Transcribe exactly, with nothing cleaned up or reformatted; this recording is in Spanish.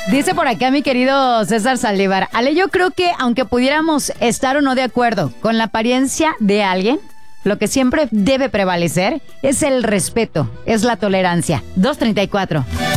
Dice por acá mi querido César Saldívar. Ale, yo creo que aunque pudiéramos estar o no de acuerdo con la apariencia de alguien, lo que siempre debe prevalecer es el respeto, es la tolerancia. dos treinta y cuatro.